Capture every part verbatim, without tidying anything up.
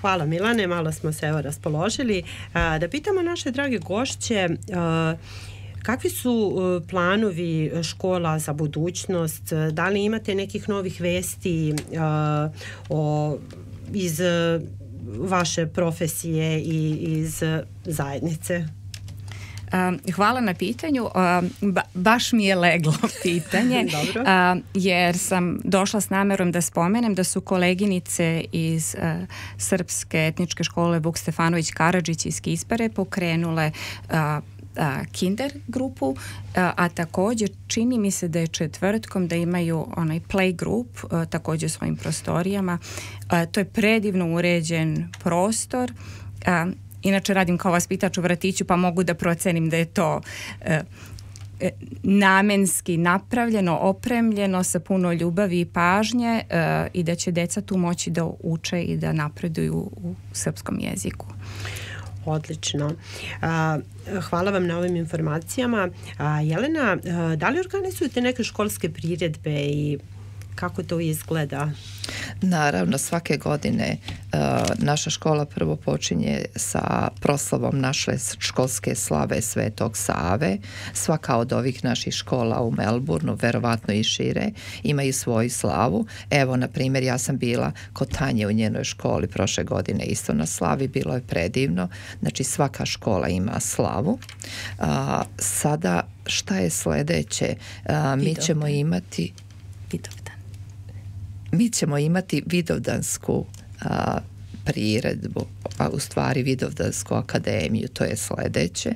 Hvala Milane, malo smo se evo raspoložili. Da pitamo naše drage gošće, kakvi su planovi škola za budućnost? Da li imate nekih novih vesti o, iz vaše profesije i iz zajednice? Hvala na pitanju. Ba, baš mi je leglo pitanje jer sam došla s namerom da spomenem da su koleginice iz uh, Srpske etničke škole Vuk Stefanović Karadžić iz Kispare pokrenule uh, uh, kinder grupu, uh, a također čini mi se da je četvrtkom da imaju onaj play group uh, također u svojim prostorijama. Uh, to je predivno uređen prostor. Uh, Inače radim kao vaspitač u vrtiću pa mogu da procenim da je to e, e, namenski napravljeno, opremljeno sa puno ljubavi i pažnje e, i da će deca tu moći da uče i da napreduju u srpskom jeziku. Odlično. A, hvala vam na ovim informacijama. A, Jelena, a, da li organizujete neke školske priredbe i kako to izgleda? Naravno, svake godine uh, naša škola prvo počinje sa proslavom naše školske slave Svetog Save. Svaka od ovih naših škola u Melbourneu, verovatno i šire, imaju svoju slavu. Evo, na primjer, ja sam bila kod Tanje u njenoj školi prošle godine isto na slavi, bilo je predivno. Znači, svaka škola ima slavu. Uh, sada, šta je sledeće? Uh, mi ćemo imati... Vidovdan. Mi ćemo imati vidovdansku a, priredbu, a u stvari Vidovdansku akademiju, to je sledeće.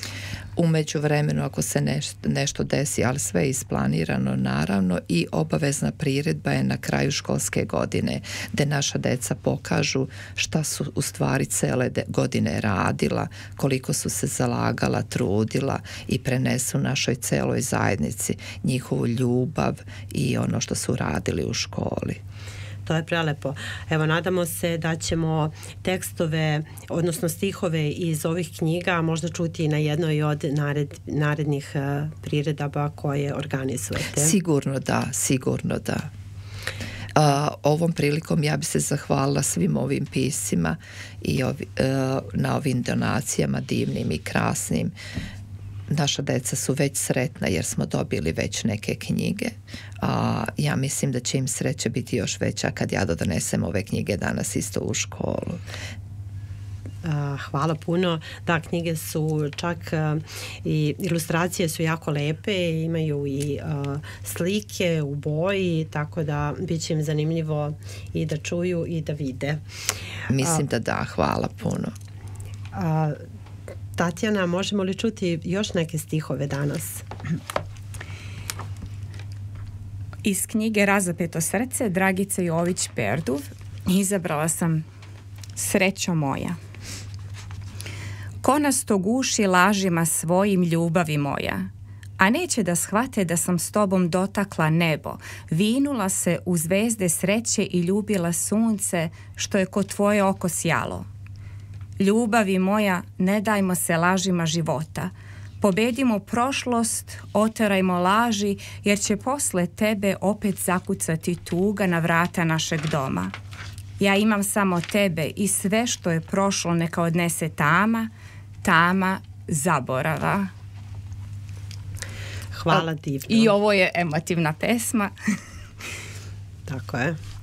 U međuvremenu ako se nešto, nešto desi, ali sve je isplanirano naravno, i obavezna priredba je na kraju školske godine, gde naša deca pokažu šta su u stvari cele de, godine radila, koliko su se zalagala, trudila i prenesu našoj celoj zajednici njihovu ljubav i ono što su radili u školi. To je prelepo. Evo, nadamo se da ćemo tekstove, odnosno stihove iz ovih knjiga možda čuti na jednoj od nared, narednih uh, priredaba koje organizujete. Sigurno da, sigurno da. Uh, ovom prilikom ja bi se zahvalila svim ovim piscima i ovi, uh, na ovim donacijama divnim i krasnim. Naša deca su već sretna jer smo dobili već neke knjige, a ja mislim da će im sreća biti još veća kad ja donesem ove knjige danas isto u školu. Hvala puno. Da, knjige su čak uh, i ilustracije su jako lepe, imaju i uh, slike u boji, tako da bit će im zanimljivo i da čuju i da vide. Mislim uh, da da, hvala puno. Uh, Tatjana, možemo li čuti još neke stihove danas? Iz knjige Razapeto srce, Dragice Jović Perduv, izabrala sam Srećo moja. Ko nas to guši lažima svojim, ljubavi moja, a neće da shvate da sam s tobom dotakla nebo, vinula se u zvezde sreće i ljubila sunce što je kod tvoje oko sjalo. Ljubavi moja, ne dajmo se lažima života. Pobedimo prošlost, oterajmo laži, jer će posle tebe opet zakucati tuga na vrata našeg doma. Ja imam samo tebe i sve što je prošlo neka odnese tama, tama zaborava. Hvala divno. I ovo je emotivna pesma. Tako je.